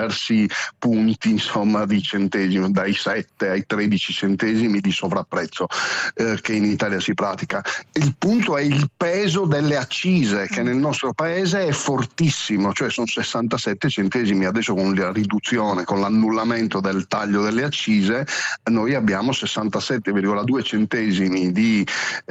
diversi punti, insomma, di centesimo, dai 7 ai 13 centesimi di sovrapprezzo che in Italia si pratica. Il punto è il peso delle accise, che nel nostro paese è fortissimo, cioè sono 67 centesimi. Adesso con la riduzione, con l'annullamento del taglio delle accise, noi abbiamo 67,2 centesimi di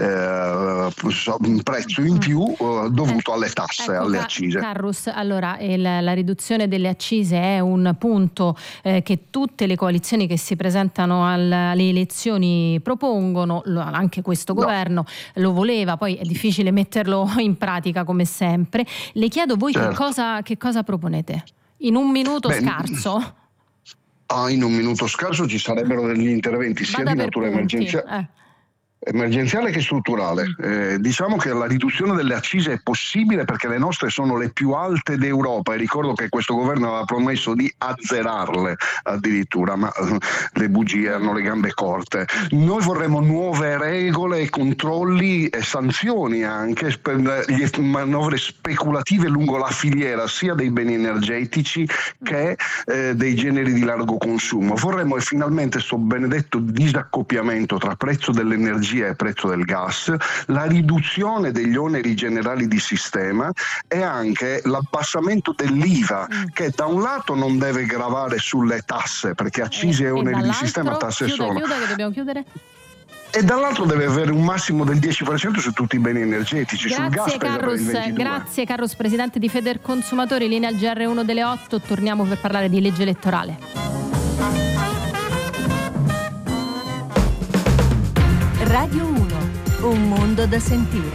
prezzo in più dovuto alle tasse, alle accise. Carrus, allora la riduzione delle accise è un punto che tutte le coalizioni che si presentano alle elezioni propongono, anche questo governo lo voleva, poi è difficile metterlo in pratica come sempre. Le chiedo voi che cosa proponete? In un minuto scarso? In un minuto scarso ci sarebbero degli interventi sia di natura emergenziale che strutturale. Diciamo che la riduzione delle accise è possibile perché le nostre sono le più alte d'Europa, e ricordo che questo governo aveva promesso di azzerarle addirittura, ma le bugie hanno le gambe corte. Noi vorremmo nuove regole, controlli e sanzioni anche per le manovre speculative lungo la filiera sia dei beni energetici che dei generi di largo consumo. Vorremmo finalmente questo benedetto disaccoppiamento tra prezzo dell'energia e prezzo del gas, la riduzione degli oneri generali di sistema e anche l'abbassamento dell'IVA, che da un lato non deve gravare sulle tasse, perché accise e oneri di sistema tasse sono. Che dobbiamo chiudere. E dall'altro deve avere un massimo del 10% su tutti i beni energetici. Grazie, sul gas Carrus, grazie Carrus, presidente di Federconsumatori. Linea al GR1 delle 8, torniamo per parlare di legge elettorale. Radio 1, un mondo da sentire.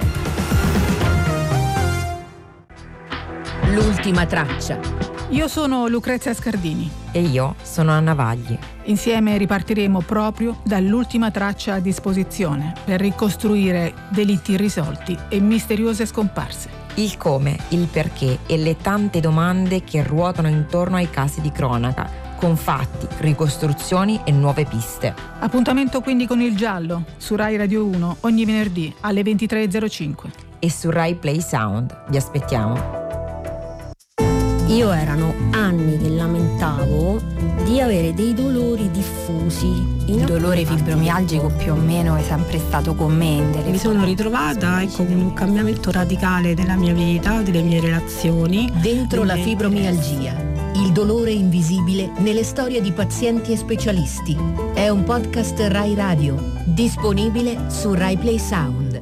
L'ultima traccia. Io sono Lucrezia Scardini. E io sono Anna Vagli. Insieme ripartiremo proprio dall'ultima traccia a disposizione per ricostruire delitti irrisolti e misteriose scomparse. Il come, il perché e le tante domande che ruotano intorno ai casi di cronaca, con fatti, ricostruzioni e nuove piste. Appuntamento quindi con Il Giallo su Rai Radio 1 ogni venerdì alle 23.05 e su Rai Play Sound. Vi aspettiamo. Io erano anni che lamentavo di avere dei dolori diffusi. Il dolore fibromialgico più o meno è sempre stato con me. Mi sono ritrovata con un cambiamento radicale della mia vita, delle mie relazioni. Dentro la fibromialgia. Il dolore invisibile nelle storie di pazienti e specialisti. È un podcast Rai Radio, disponibile su Rai Play Sound.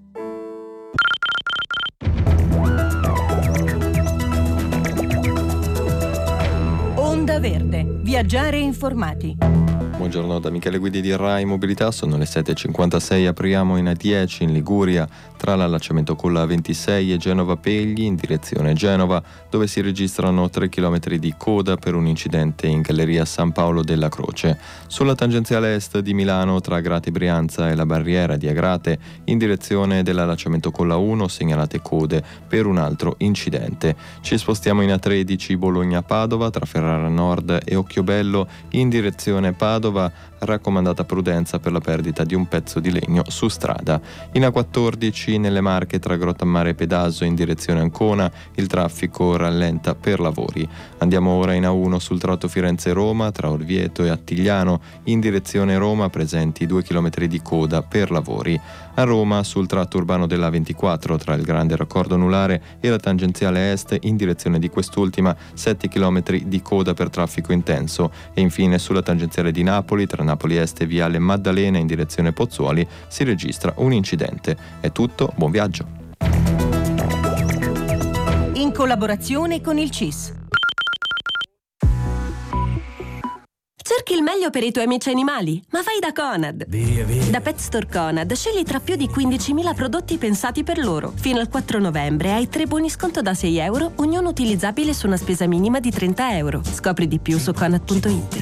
Onda Verde, viaggiare informati. Buongiorno da Michele Guidi di Rai Mobilità, sono le 7.56, apriamo in A10 in Liguria tra l'allacciamento con la 26 e Genova Pegli in direzione Genova, dove si registrano 3 km di coda per un incidente in galleria San Paolo della Croce. Sulla tangenziale est di Milano tra Agrate Brianza e la barriera di Agrate in direzione dell'allacciamento con la 1 segnalate code per un altro incidente. Ci spostiamo in A13 Bologna-Padova tra Ferrara Nord e Occhiobello in direzione Padova, raccomandata prudenza per la perdita di un pezzo di legno su strada. In A14 nelle Marche tra Grottammare e Pedaso in direzione Ancona il traffico rallenta per lavori. Andiamo ora in A1 sul tratto Firenze-Roma tra Orvieto e Attigliano in direzione Roma, presenti 2 km di coda per lavori. A Roma sul tratto urbano della 24 tra il Grande Raccordo Anulare e la tangenziale est in direzione di quest'ultima 7 km di coda per traffico intenso. E infine sulla tangenziale di Napoli tra Napoli Est e Viale Maddalena in direzione Pozzuoli si registra un incidente. È tutto, buon viaggio. In collaborazione con il CIS. Cerchi il meglio per i tuoi amici animali? Ma vai da Conad! Via. Da Pet Store Conad scegli tra più di 15.000 prodotti pensati per loro. Fino al 4 novembre hai 3 buoni sconto da €6, ognuno utilizzabile su una spesa minima di €30. Scopri di più su conad.it.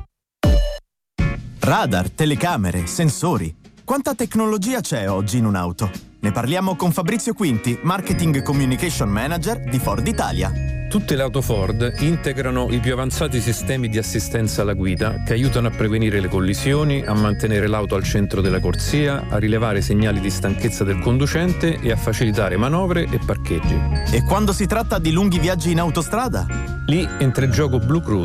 Radar, telecamere, sensori. Quanta tecnologia c'è oggi in un'auto? Ne parliamo con Fabrizio Quinti, Marketing Communication Manager di Ford Italia. Tutte le auto Ford integrano i più avanzati sistemi di assistenza alla guida che aiutano a prevenire le collisioni, a mantenere l'auto al centro della corsia, a rilevare segnali di stanchezza del conducente e a facilitare manovre e parcheggi. E quando si tratta di lunghi viaggi in autostrada? Lì entra in gioco Blue Cruise,